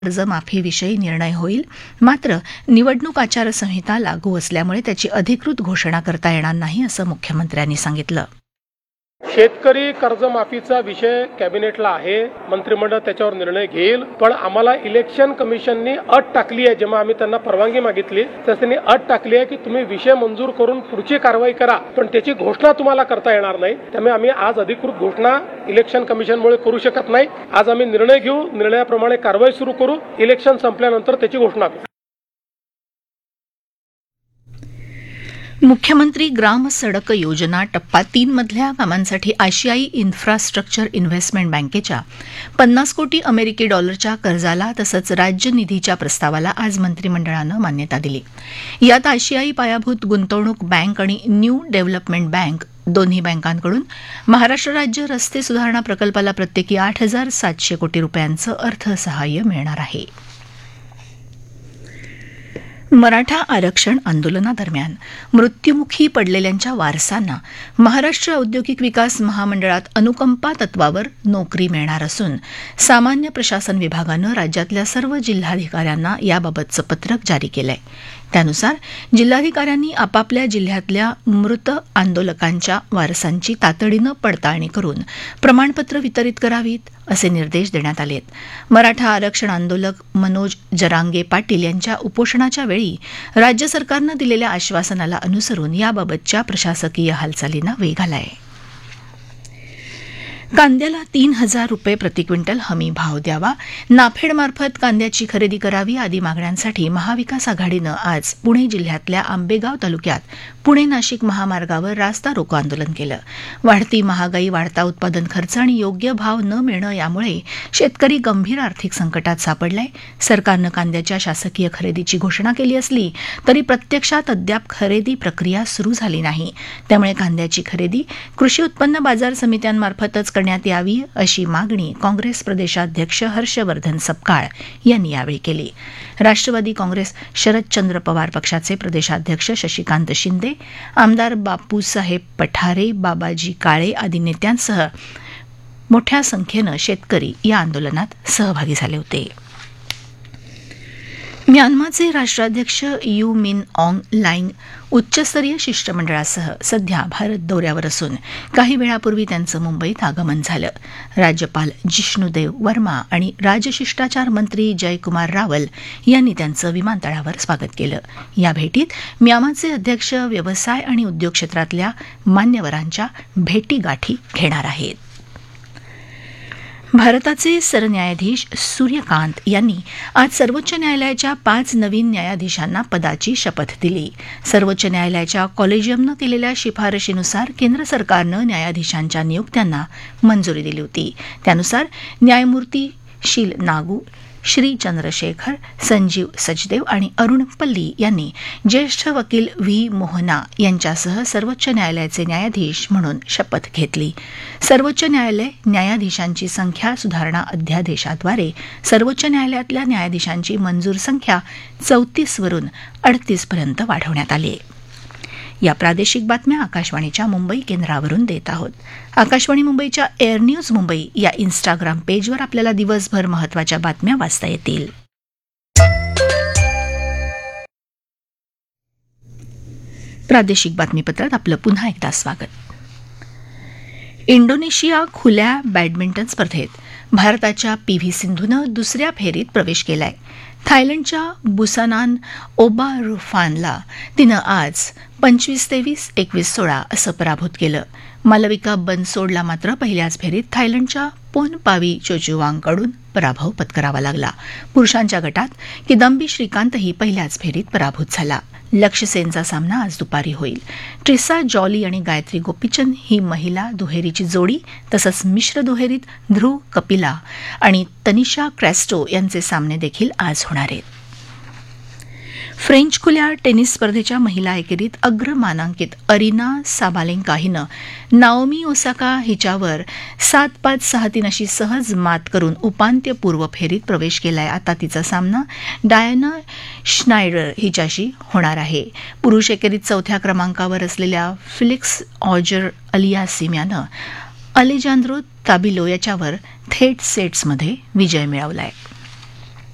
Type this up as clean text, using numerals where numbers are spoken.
कर्जमाफीविषयी निर्णय होईल. मात्र निवडणूक आचारसंहिता लागू असल्यामुळे त्याची अधिकृत घोषणा करता येणार नाही, असं मुख्यमंत्र्यांनी सांगितलं. शेतकरी कर्जमाफीचा विषय कॅबिनेटला आहे, मंत्रिमंडळ त्याच्यावर निर्णय घेईल. पण आम्हाला इलेक्शन कमिशननी अट टाकली आहे, जेव्हा आम्ही त्यांना परवानगी मागितली तर त्यांनी अट टाकली आहे की तुम्ही विषय मंजूर करून पुढची कारवाई करा, पण त्याची घोषणा तुम्हाला करता येणार नाही. त्यामुळे आम्ही आज अधिकृत घोषणा इलेक्शन कमिशनमुळे करू शकत नाही. आज आम्ही निर्णय घेऊ, निर्णयाप्रमाणे कारवाई सुरू करू, इलेक्शन संपल्यानंतर त्याची घोषणा करू. मुख्यमंत्री ग्राम सडक योजना टप्पा 3 मधल्या कामांसाठी आशियाई इन्फ्रास्ट्रक्चर इन्व्हेस्टमेंट बँकेच्या 50 कोटी अमेरिकी डॉलरच्या कर्जाला तसंच राज्य निधीच्या प्रस्तावाला आज मंत्रिमंडळानं मान्यता दिली. यात आशियाई पायाभूत गुंतवणूक बँक आणि न्यू डेव्हलपमेंट बँक दोन्ही बँकांकडून महाराष्ट्र राज्य रस्ते सुधारणा प्रकल्पाला प्रत्येकी 8,700 कोटी रुपयांचं अर्थसहाय्य मिळणार आहे. मराठा आरक्षण आंदोलनादरम्यान मृत्युमुखी पडलेल्यांच्या वारसांना महाराष्ट्र औद्योगिक विकास महामंडळात अनुकंपा तत्वावर नोकरी मिळणार असून सामान्य प्रशासन विभागानं राज्यातल्या सर्व जिल्हाधिकाऱ्यांना याबाबतचं पत्रक जारी केलंय. त्यानुसार जिल्हाधिकाऱ्यांनी आपापल्या जिल्ह्यातल्या मृत आंदोलकांच्या वारसांची तातडीनं पडताळणी करून प्रमाणपत्र वितरित करावीत, असे निर्देश देण्यात आलेत. मराठा आरक्षण आंदोलक मनोज जरांगे पाटील यांच्या उपोषणाच्या वेळी राज्य सरकारनं दिलेल्या आश्वासनाला अनुसरून याबाबतच्या प्रशासकीय हालचालींना वेग आलाय. कांद्याला 3,000 रुपये प्रति क्विंटल हमी भाव द्यावा, नाफेडमार्फत कांद्याची खरेदी करावी आदी मागण्यांसाठी महाविकास आघाडीनं आज पुणे जिल्ह्यातल्या आंबेगाव तालुक्यात पुणे नाशिक महामार्गावर रास्ता रोको आंदोलन केलं. वाढती महागाई, वाढता उत्पादन खर्च आणि योग्य भाव न मिळणं यामुळे शेतकरी गंभीर आर्थिक संकटात सापडलाय. सरकारनं कांद्याच्या शासकीय खरेदीची घोषणा केली असली तरी प्रत्यक्षात अद्याप खरेदी प्रक्रिया सुरू झाली नाही. त्यामुळे कांद्याची खरेदी कृषी उत्पन्न बाजार समित्यांमार्फतच करण्यात यावी, अशी मागणी काँग्रेस प्रदेशाध्यक्ष हर्षवर्धन सपकाळ यांनी यावेळी केली. राष्ट्रवादी काँग्रेस शरदचंद्र पवार पक्षाचे प्रदेशाध्यक्ष शशिकांत शिंदे, आमदार बापूसाहेब पठारे, बाबाजी काळे आदी नेत्यांसह मोठ्या संख्येनं शेतकरी या आंदोलनात सहभागी झाले होते. म्यानमारचे राष्ट्राध्यक्ष यू मिन ऑंग लाईंग उच्चस्तरीय शिष्टमंडळासह सध्या भारत दौऱ्यावर असून काही वेळापूर्वी त्यांचं मुंबईत आगमन झालं. राज्यपाल जिष्णुदेव वर्मा आणि राजशिष्टाचार मंत्री जयकुमार रावल यांनी त्यांचं विमानतळावर स्वागत केलं. या भेटीत म्यानमारचे अध्यक्ष व्यवसाय आणि उद्योग क्षेत्रातल्या मान्यवरांच्या भेटीगाठी घेणार आहेत. भारताचे सरन्यायाधीश सूर्यकांत यांनी आज सर्वोच्च न्यायालयाच्या 5 नवीन न्यायाधीशांना पदाची शपथ दिली. सर्वोच्च न्यायालयाच्या कॉलेजियमनं केलेल्या शिफारशीनुसार केंद्र सरकारनं न्यायाधीशांच्या नियुक्त्यांना मंजुरी दिली होती. त्यानुसार न्यायमूर्ती शील नागू, श्री चंद्रशेखर, संजीव सचदेव आणि अरुण पल्ली यांनी ज्येष्ठ वकील व्ही मोहना यांच्यासह सर्वोच्च न्यायालयाचे न्यायाधीश म्हणून शपथ घेतली. सर्वोच्च न्यायालय न्यायाधीशांची संख्या सुधारणा अध्यादेशाद्वारे सर्वोच्च न्यायालयातल्या न्यायाधीशांची मंजूर संख्या 34 वरून 38 पर्यंत वाढवण्यात आली. या प्रादेशिक बातम्या आकाशवाणीच्या मुंबई केंद्रावरून देत आहोत. आकाशवाणी मुंबईच्या एअर न्यूज मुंबई या इन्स्टाग्राम पेजवर आपल्याला दिवसभर महत्त्वाच्या बातम्या वाचता येतील. प्रादेशिक बातमीपत्रात आपलं पुन्हा एकदा स्वागत. इंडोनेशिया खुल्या बॅडमिंटन स्पर्धेत भारताच्या पीव्ही सिंधूनं दुसऱ्या फेरीत प्रवेश केलाय. थायलंडच्या बुसानान ओबारुफानला तिनं आज 25-23, 21-16 असं पराभूत केलं. मालविका बनसोडला मात्र पहिल्याच फेरीत थायलंडच्या पोनपावी चोचुवांगकडून पराभव पत्करावा लागला. पुरुषांच्या गटात किदांबी श्रीकांतही पहिल्याच फेरीत पराभूत झाला. लक्ष्य सेनचा सामना आज दुपारी होईल. ट्रिसा जॉली आणि गायत्री गोपीचंद ही महिला दुहेरीची जोडी तसंच मिश्र दुहेरीत ध्रुव कपिला आणि तनिषा क्रॅस्टो यांचे सामने देखील आज होणार आहेत. फ्रेंच खुल्या टेनिस स्पर्धेच्या महिला एकेरीत अग्रमानांकित अरिना साबालेंका हिनं नाओमी ओसाका हिच्यावर 7-5, 6-3 अशी सहज मात करून उपांत्यपूर्व फेरीत प्रवेश केलाय. आता तिचा सामना डायना श्नायडर हिच्याशी होणार आहे. पुरुष एकेरीत 4थ्या क्रमांकावर असलेल्या फिलिक्स ऑजर अलियासिम यानं अलेजांद्रो ताबिलो याच्यावर थेट सेट्समध्ये विजय मिळवलाय.